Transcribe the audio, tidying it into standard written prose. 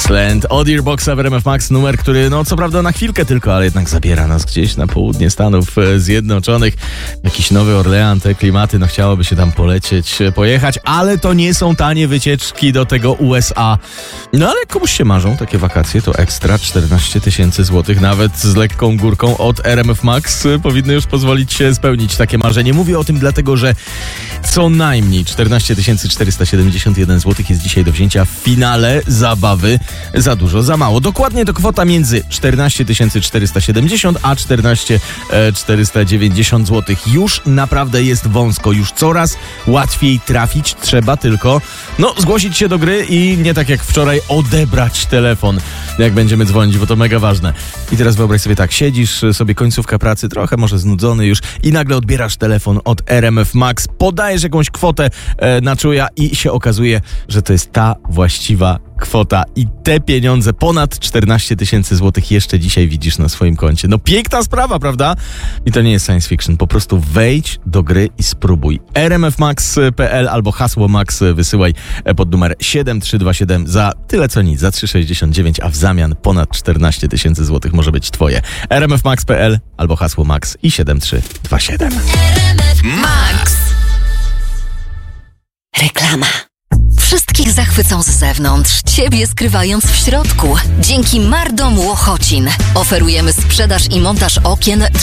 Graceland od Earboxa w RMF Max, numer, który co prawda na chwilkę tylko, ale jednak zabiera nas gdzieś na południe Stanów Zjednoczonych. Jakiś Nowy Orlean, te klimaty, chciałoby się tam pojechać, ale to nie są tanie wycieczki do tego USA. Ale jak komuś się marzą takie wakacje, to ekstra 14 000 złotych, nawet z lekką górką od RMF Max powinny już pozwolić się spełnić takie marzenie. Mówię o tym dlatego, że co najmniej 14 471 zł jest dzisiaj do wzięcia w finale zabawy Za dużo, za mało. Dokładnie to kwota między 14 470 a 14 490 zł. Już naprawdę jest wąsko, już coraz łatwiej trafić. Trzeba tylko zgłosić się do gry i nie tak jak wczoraj odebrać telefon, jak będziemy dzwonić, bo to mega ważne. I teraz wyobraź sobie tak, siedzisz sobie, końcówka pracy, trochę może znudzony już i nagle odbierasz telefon od RMF Max, podajesz jakąś kwotę na czuja i się okazuje, że to jest ta właściwa kwota i te pieniądze, ponad 14 000 złotych jeszcze dzisiaj widzisz na swoim koncie. Piękna sprawa, prawda? I to nie jest science fiction, po prostu wejdź do gry i spróbuj. rmfmax.pl albo hasło Max wysyłaj pod numer 7327 za tyle co nic, za 3,69, a w zamian ponad 14 000 złotych może być twoje. rmfmax.pl albo hasło Max i 7327. RMF Max. Reklama. Wszystkich zachwycą z zewnątrz, ciebie skrywając w środku. Dzięki Mardom Łochocin oferujemy sprzedaż i montaż okien